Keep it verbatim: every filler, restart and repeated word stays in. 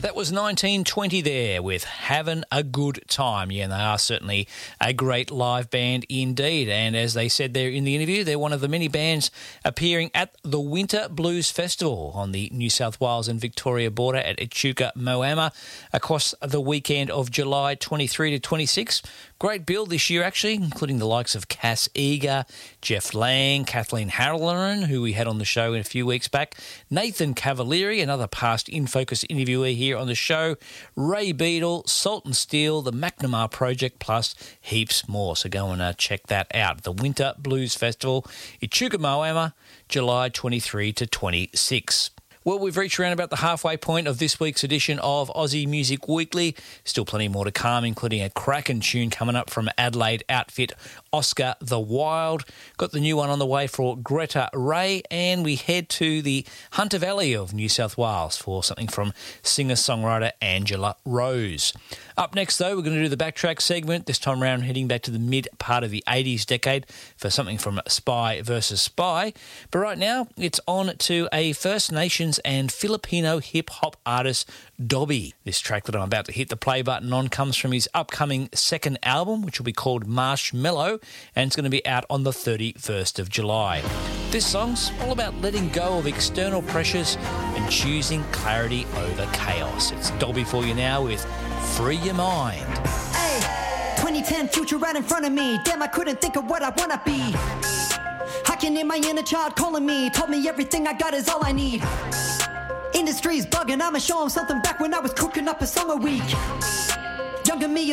That was nineteen twenty there with Having a Good Time. Yeah, and they are certainly a great live band indeed. And as they said there in the interview, they're one of the many bands appearing at the Winter Blues Festival on the New South Wales and Victoria border at Echuca Moama across the weekend of July twenty-three to twenty-six. Great bill this year, actually, including the likes of Cass Eager, Jeff Lang, Kathleen Harrelson, who we had on the show a few weeks back, Nathan Cavalieri, another past In Focus interviewee here on the show, Ray Beadle, Salt and Steel, the McNamara Project, plus heaps more. So go and uh, check that out. The Winter Blues Festival, Echuca Moama, July twenty-three to twenty-six. Well, we've reached around about the halfway point of this week's edition of Aussie Music Weekly. Still plenty more to come, including a cracking tune coming up from Adelaide outfit Oscar the Wild. Got the new one on the way for Greta Ray, and we head to the Hunter Valley of New South Wales for something from singer-songwriter Angela Rose. Up next, though, we're going to do the Backtrack segment, this time around heading back to the mid part of the eighties decade for something from Spy versus Spy. But right now, it's on to a First Nations and Filipino hip-hop artist, Dobby. This track that I'm about to hit the play button on comes from his upcoming second album, which will be called Marshmallow, and it's going to be out on the thirty-first of July. This song's all about letting go of external pressures and choosing clarity over chaos. It's Dobby for you now with Free Your Mind. Hey, twenty ten future right in front of me. Damn, I couldn't think of what I want to be. I can hear my inner child calling me. Told me everything I got is all I need. Industry's bugging, I'ma show 'em something back when I was cooking up a song a week. Younger me